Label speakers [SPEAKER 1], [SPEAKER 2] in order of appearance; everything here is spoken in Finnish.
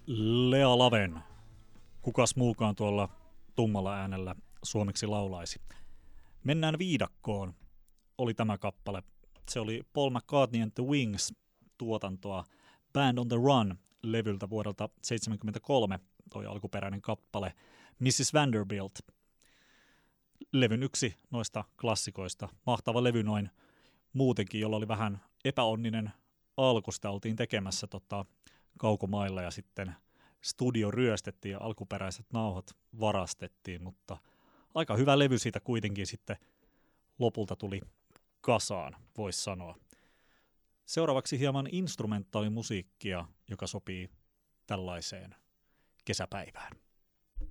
[SPEAKER 1] Lea Laven. Kukas muukaan tuolla tummalla äänellä suomeksi laulaisi. Mennään viidakkoon oli tämä kappale. Se oli Paul McCartney and the Wings tuotantoa Band on the Run-levyltä vuodelta 1973, toi alkuperäinen kappale Mrs. Vanderbilt. Levyn yksi noista klassikoista. Mahtava levy noin muutenkin, jolla oli vähän epäonninen alku. Sitä oltiin tekemässä kaukomailla ja sitten studio ryöstettiin ja alkuperäiset nauhat varastettiin, mutta aika hyvä levy siitä kuitenkin sitten lopulta tuli kasaan, voisi sanoa. Seuraavaksi hieman instrumentaalimusiikkia, joka sopii tällaiseen kesäpäivään.